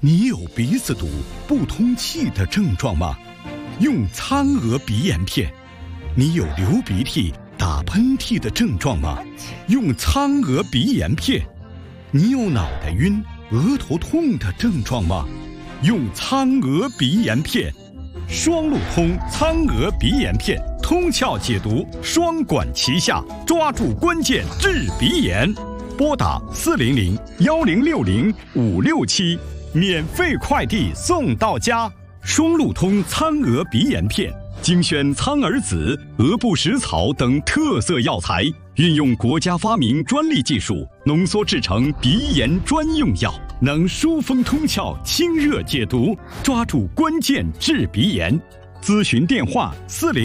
你有鼻子堵、不通气的症状吗？用苍鹅鼻炎片。你有流鼻涕、打喷嚏的症状吗？用苍鹅鼻炎片。你有脑袋晕、额头痛的症状吗？用苍鹅鼻炎片。双路通苍鹅鼻炎片，通窍解毒，双管齐下，抓住关键治鼻炎。拨打400-1060-567，免费快递送到家。双路通苍鹅鼻炎片，精选苍耳子、鹅不食草等特色药材，运用国家发明专利技术，浓缩制成鼻炎专用药，能疏风通窍、清热解毒，抓住关键治鼻炎。咨询电话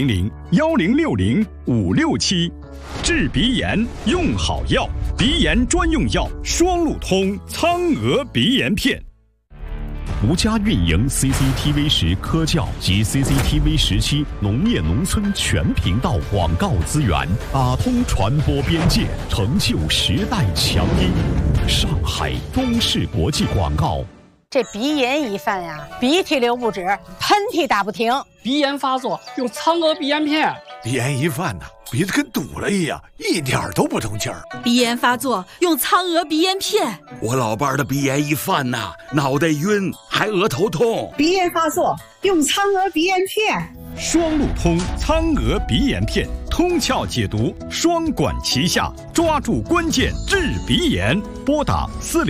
400-1060-567。治鼻炎用好药，鼻炎专用药双路通苍鹅鼻炎片。 独家运营 CCTV 10科教及 CCTV 17农业农村全频道广告资源，打通传播边界，成就时代强音。上海东市国际广告。 这鼻炎一犯呀，鼻涕流不止，喷嚏打不停。 鼻炎发作用苍鹅鼻炎片。 鼻炎一犯呢，鼻子跟堵了一样，一点都不通气儿。 鼻炎发作用苍鹅鼻炎片。 我老伴儿的鼻炎一犯呐，脑袋晕，还额头痛。 鼻炎发作用苍鹅鼻炎片。 双路通苍鹅鼻炎片，通窍解毒，双管齐下，抓住关键治鼻炎。拨打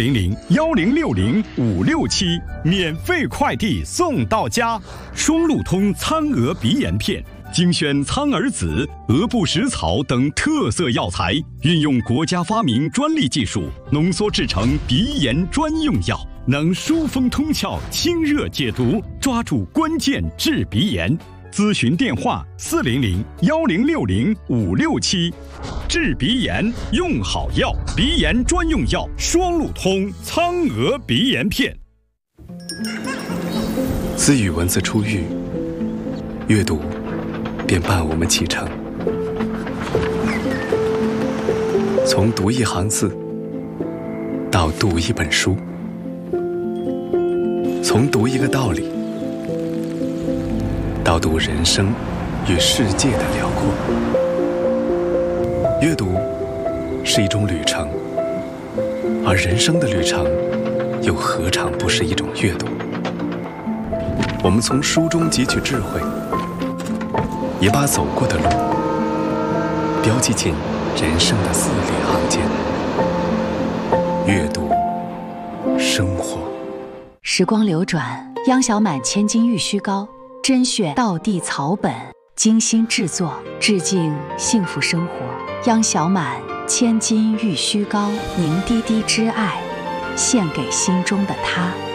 400-1060-567，免费快递送到家。双路通苍鹅鼻炎片，精选苍耳子、鹅不食草等特色药材，运用国家发明专利技术，浓缩制成鼻炎专用药，能疏风通窍、清热解毒，抓住关键治鼻炎。咨询电话400-1060-567。治鼻炎用好药，鼻炎专用药双路通苍鹅鼻炎片。 自与文字初遇，阅读便伴我们启程。从读一行字到读一本书，从读一个道理到读人生与世界的辽阔。阅读是一种旅程，而人生的旅程又何尝不是一种阅读？我们从书中汲取智慧，也把走过的路标记进人生的字里行间。阅读，生活。 时光流转，央小满千金玉虚膏，甄选道地草本，精心制作，致敬幸福生活。央小满千金玉虚膏，凝滴滴之爱，献给心中的他。